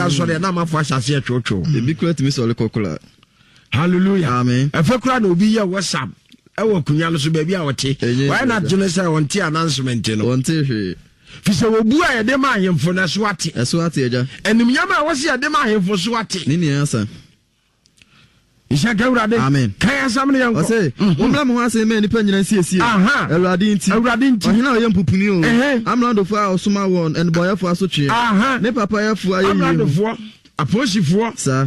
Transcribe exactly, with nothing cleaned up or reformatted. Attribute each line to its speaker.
Speaker 1: ya so de na mafo ahyase atwotwo
Speaker 2: ebi kura timi so le kokula
Speaker 1: hallelujah
Speaker 2: amen
Speaker 1: efe kura na obi ye WhatsApp e wo kunya no so ba bi a wote why not june say wonte announcement no
Speaker 2: wonte hwe
Speaker 1: fise wo bu a ye de ma ahemfo na so ate
Speaker 2: eso ate eja
Speaker 1: enim nyama a wo se ye de ma ahemfo so ate
Speaker 2: ni ni ansa
Speaker 1: Isha Gawrade
Speaker 2: amen
Speaker 1: kaya samne yanko
Speaker 2: ose womla mo ase me nipa nyina siesie
Speaker 1: aha
Speaker 2: Ewurade nti
Speaker 1: Ewurade nti
Speaker 2: ohina o ye mpupuni o amrando fo a osuma won and boy fo aso twe
Speaker 1: aha
Speaker 2: ne papa ya fo ayi
Speaker 1: amrando fo aposifo
Speaker 2: sa